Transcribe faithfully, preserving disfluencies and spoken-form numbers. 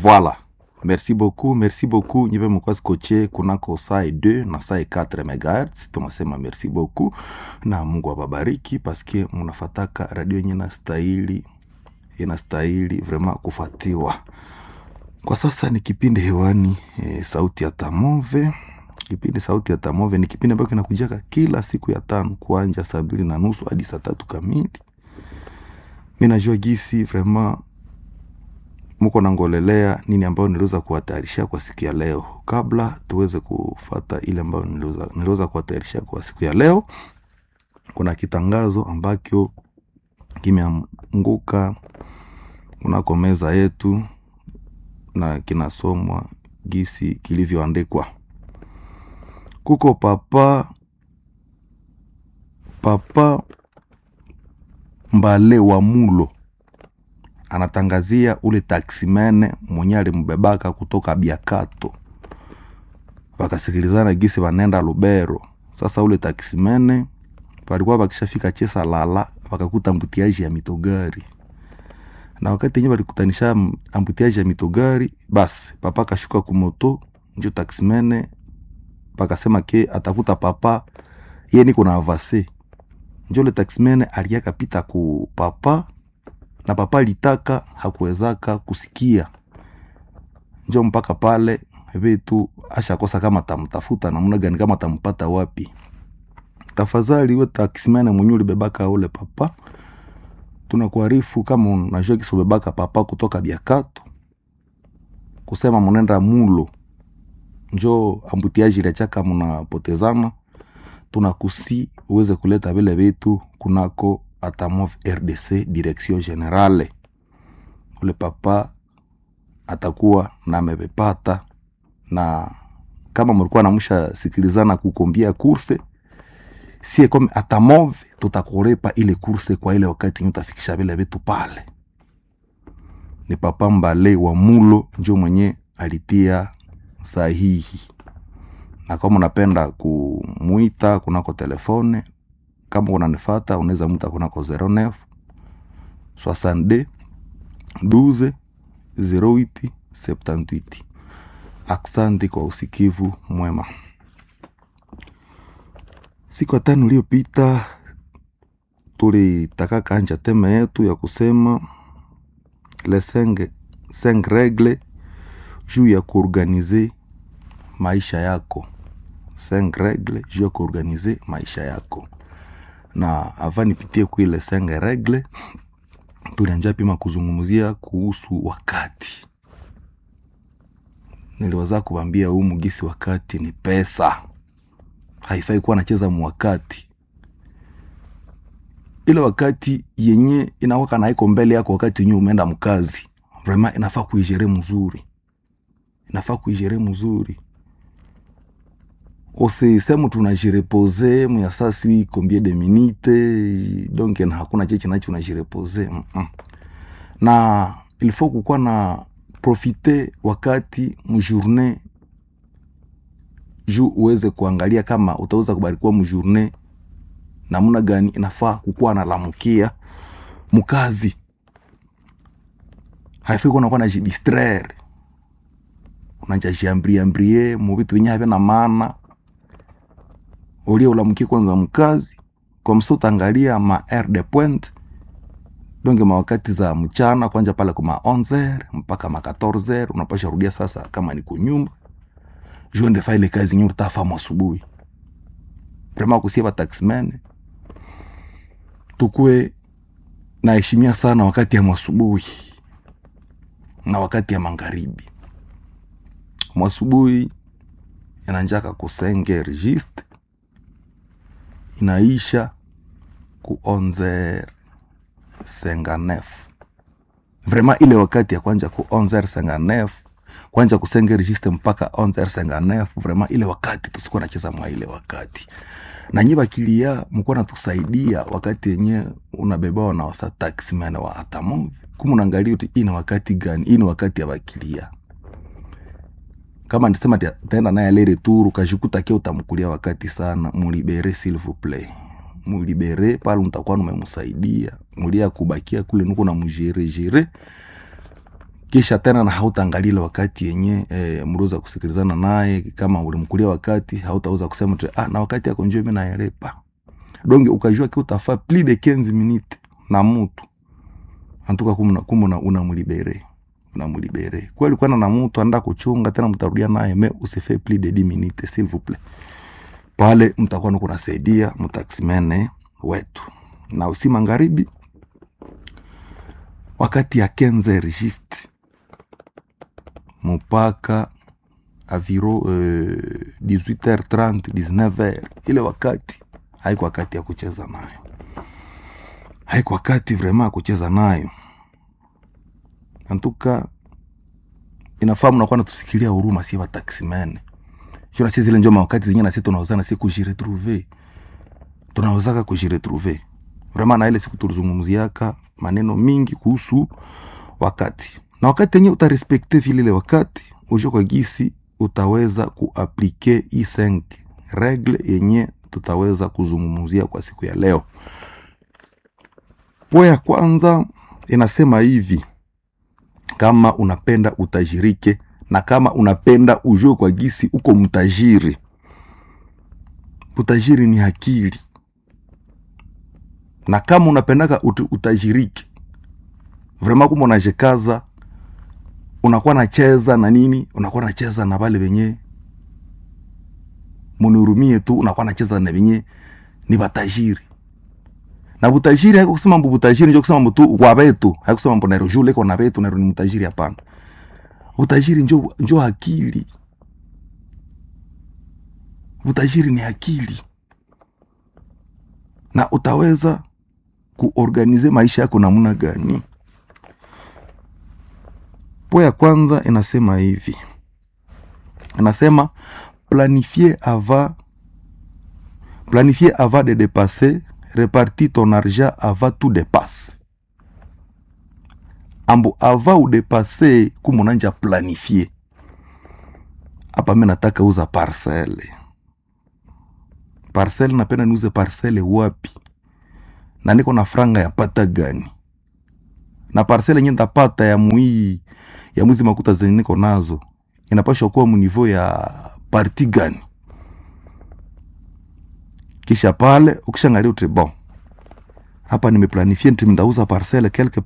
Voilà. Merci beaucoup, merci beaucoup. Nyibe mkwa skoche kunako sai deux na sai quatre megahertz. Tunasema merci beaucoup na Mungu awabariki paske munafataka radio yenye inastahili inastahili vraiment kufatiwa. Kwa sasa ni kipindi hewani e, sauti ya Tamove. Kipindi sauti ya Tamove ni kipindi ambacho kinakujaka kila siku ya tano kuanzia saa mbili na nusu hadi saa tatu kamili. Mimi najua gisi vraiment muko nangolelea nini ambayo niliweza kuwatayarisha kwa siku ya leo. Kabla tuweze kufata ile ambayo niliweza niliweza kuwatayarisha kwa siku ya leo, kuna kitangazo ambacho kimeanguka kunako meza yetu na kinasomwa gisi kilivyoandikwa. Kuko papa papa Mbale wa Mulo anatangazia ule taksimene mwenye alimbebaka kutoka Biakato. Wakasikilizana gisi wanenda Lubero. Sasa ule taksimene walikuwa wakishafika Chesa Lala wakakuta ambutiaji ya mitogari. Na wakati yenyewe walikutanisha ambutiaji ya mitogari, basi papa kashuka kumoto, njo taksimene pakasema ke atakuta papa yeye kuna avase. Njo le taksimene aliyaka pita ku papa na papa litaka hakuwezaka kusikia. Njo mpaka pale vitu ashakosa kama tamtafuta namna gani, kama tampata wapi. Tafadhali wewe taksimene mwenyuli bebaka ule papa, tunakuarifu kama unajua kisi bebaka papa kutoka Biakato kusema mnenda Mulo, njo ambutiaji ile chaka mnapotezana, tunakusi uweze kuleta vile vitu kunako Atamov R D C Direction Generale. Ule papa atakuwa na amepata, na kama mlikuwa namusha sikilizana kukombia kurse, sie kome Atamov tutakurepa ile kurse kwa ile wakati utafikisha vile vitu pale. Ni papa Mbale wa Mulo njo mwenye alitia sahihi. Na kama unapenda kumuita kunako telefone, kama unanifata unaweza muita kunako zero neuf soixante-deux douze zero huit soixante-dix-huit. Asante kwa usikivu mwema. Siku tano iliyopita tulitaka kanja tema yetu ya kusema les cinq cinq règles juu ya kuorganiser maisha yako. Cinq règles juu ya kuorganiser maisha yako. Na avant nipitie kwa ile cinq règles, tulianza pima kuzungumzia kuhusu wakati. Niliwaza kuambia humu gisi wakati ni pesa. Haifai kuwa nacheza mu wakati. Ile wakati yenye inawaka na iko mbele yako wakati yenye umeenda mkazi, vraiment inafaa kuijere mzuri. Inafaa kuijere mzuri. Ose sema tunajireposer mu ya saa sui combien de minutes, donc na hakuna cheche nacho unajireposer. Mm -mm. Na il faut kukuwa na profiter wakati mjournée juu uweze kuangalia kama utaweza kubarikiwa mjournée namna gani. Inafaa kukuwa na lamukia mkazi. Haifai kuwa na jidistraire, unajiambria ambrie mu vitu vinyo havina maana. Ulia ulamukia kwanza mkazi, kwa msuta angalia ma heure de pointe, donge ma wakati za mchana kwanza pale kuma onze heures mpaka ma quatorze heures, unapasha rudia sasa kama ni kunyumba. Juende fa ile kazi nyo utafa asubuhi. Prema kusiba taxman tukue na heshimia sana wakati ya asubuhi na wakati ya magharibi. Asubuhi inanjaka kusenge registre, inaisha ku onze heures cinquante-neuf. Vraiment ile wakati ya kwanza ku onze heures cinquante-neuf, kwanza kusenge registre mpaka onze heures cinquante-neuf, vraiment ile wakati tusikuwa nacheza mwa ile wakati. Na nyiba kilia mko na tusaidia wakati yenye unabebwa na wasa taxman wa Atamov. Kumu naangalia uti ina wakati gani? Ina wakati ya wakilia. Kama nisema tena naye ile retour kajikuta kia utamkulia wakati sana, mulibere s'il vous plaît. Mulibere pale mtakuwa mmemsaidia. Mulia kubakia kule nuko na mjere jere. kisha tena na hautaangalia wakati yenye e, mruza kusikilizana naye. Kama ulimkulia wakati, hautaweza kusema tu ah, na wakati yako njoo mimi naelepa. Donc ukajua ki utafaa plus de quinze minutes na mtu antuka kumna kumna unamlibere unamlibere kweli kwa na mtu anda kuchunga tena mtarudia naye, mais usife plus de dix minutes s'il vous plaît. Pale mtakuwa nuko nasaidia mtaksimene wetu. Na usi magharibi wakati ya quinze heures juste mpaka aviro euh, dix-huit heures trente dix-neuf heures, ile wakati haiko wakati ya kucheza nayo, haiko wakati vraiment ya kucheza nayo. Antuka inafahamu na kwa natusikilia huruma si wataximene. Sio na sisi zile njoma wakati zenyewe na sisi tunaozana siku kujiretrouver. Tunaozaka kujiretrouver. Vraiment na ile siku tulizungumziaka maneno mingi kuhusu wakati. Na wakati yenyewe utarespekte vile ile wakati, ujue kwa gisi utaweza kuaplike i cinq regle yenye tutaweza kuzungumzia kwa siku ya leo. Poa ya kwanza inasema hivi: kama unapenda utajirike, na kama unapenda ujue kwa gisi uko mtajiri. Utajiri ni akili. Na kama unapendaka utajirike, vraiment kama unajikaza, unakuwa nacheza na nini, unakuwa nacheza na wale wenye munurumie tu, unakuwa nacheza na wenye ni batajiri. Na butajiri haiko kusema mbu butajiri ndio kusema mtu wa betu, haiko kusema mbu nairo jule kwa na betu nairo ni mtajiri, hapana. Utajiri njo njo akili. Utajiri ni akili. Na utaweza kuorganize maisha yako namna gani? Poa ya kwanza inasema hivi. Inasema planifier avant planifier avant de dépasser, répartis ton argent avant tout dépasse. Ambo avant ou dépasser kumonanja planifier. Hapa mimi nataka uza parcelle. Parcelle napenda niuze parcelle wapi? Na niko na franga ya pata gani? Na parcelle yenye nitapata ya mui ya mwizi makuta zenye niko nazo inapaswa kuwa mu niveau ya parti gani? Kisha pale ukishangalia utre bon, hapa nimeplanifia nitauza parcelle quelque